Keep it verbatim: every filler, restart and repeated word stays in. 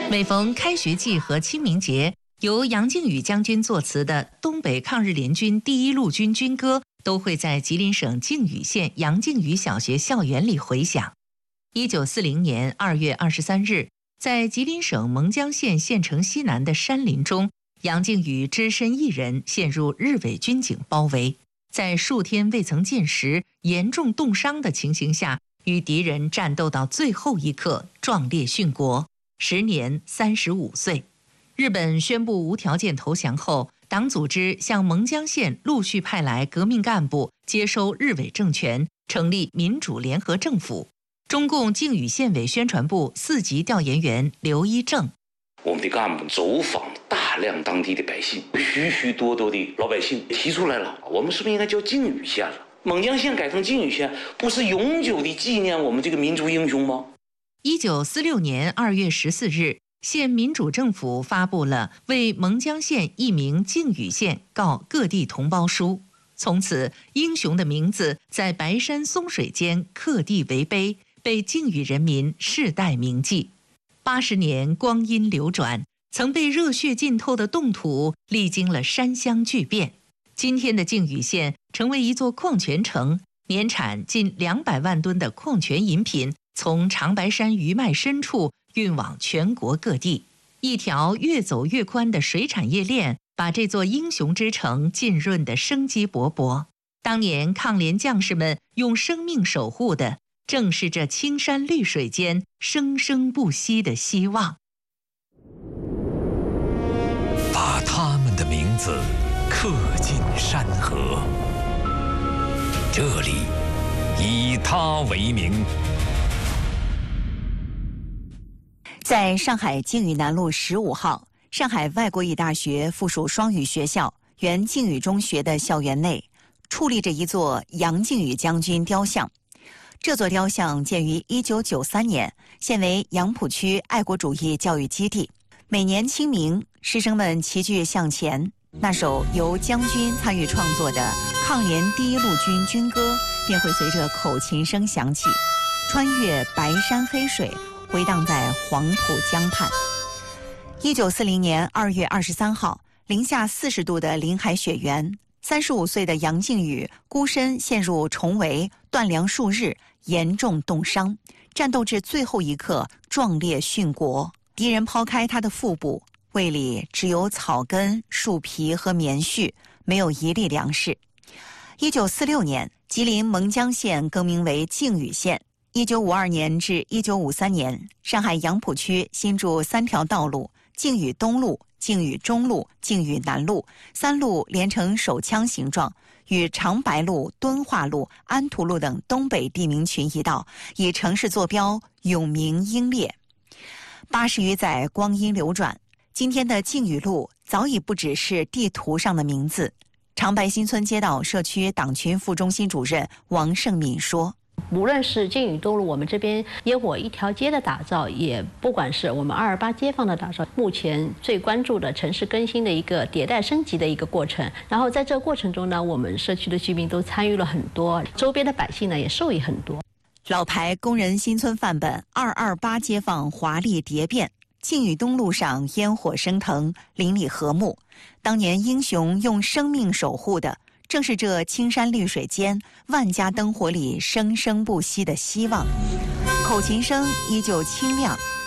每逢开学季和清明节，由杨靖宇将军作词的东北抗日联军第一路军军歌都会在吉林省靖宇县杨靖宇小学校园里回响。一九四零年二月二十三日，在吉林省蒙江县县城西南的山林中，杨靖宇只身一人陷入日伪军警包围，在数天未曾进食、严重冻伤的情形下，与敌人战斗到最后一刻，壮烈殉国，时年三十五岁。日本宣布无条件投降后，党组织向蒙江县陆续派来革命干部接收日伪政权，成立民主联合政府。中共靖宇县委宣传部四级调研员刘一正： 我们的干部走访大量当地的百姓，许许多多的老百姓提出来了，我们是不是应该叫靖宇县了？蒙江县改成靖宇县，不是永久的纪念我们这个民族英雄吗？ 一九四六年二月十四日，县民主政府发布了为蒙江县易名靖宇县告各地同胞书，从此英雄的名字在白山松水间刻地为碑，被靖宇人民世代铭记。八十年光阴流转，曾被热血浸透的冻土历经了山乡巨变，今天的靖宇县成为一座矿泉城，年产近两百万吨的矿泉饮品从长白山余脉深处运往全国各地，一条越走越宽的水产业链把这座英雄之城浸润得生机勃勃。当年抗联将士们用生命守护的，正是这青山绿水间生生不息的希望。 把他们的名字刻进山河，这里以他为名。 在上海靖宇南路十五号，上海外国语大学附属双语学校原靖宇中学的校园内，矗立着一座杨靖宇将军雕像。这座雕像建于一九九三年，现为杨浦区爱国主义教育基地。每年清明，师生们齐聚向前，那首由将军参与创作的抗联第一路军军歌便会随着口琴声响起，穿越白山黑水，回荡在黄浦江畔。一九四零年二月二十三号，零下四十度的林海雪原，三十五岁的杨靖宇孤身陷入重围，断粮数日，严重冻伤，战斗至最后一刻，壮烈殉国。敌人抛开他的腹部，胃里只有草根、树皮和棉絮，没有一粒粮食。一九四六年，吉林蒙江县更名为靖宇县。一九五二年至一九五三年，上海杨浦区新筑三条道路：靖宇东路、靖宇中路、靖宇南路，三路连成手枪形状，与长白路、敦化路、安图路等东北地名群一道，以城市坐标，永明英烈。八十余载光阴流转，今天的靖宇路早已不只是地图上的名字。长白新村街道社区党群副中心主任王胜敏说， 无论是靖宇东路我们这边烟火一条街的打造，也不管是我们二二八街坊的打造，目前最关注的城市更新的一个迭代升级的一个过程。然后在这个过程中呢，我们社区的居民都参与了很多，周边的百姓呢也受益很多。 老牌工人新村范本二二八街坊华丽蝶变，靖宇东路上烟火升腾，邻里和睦。当年英雄用生命守护的，正是这青山绿水间万家灯火里生生不息的希望。口琴声依旧清亮，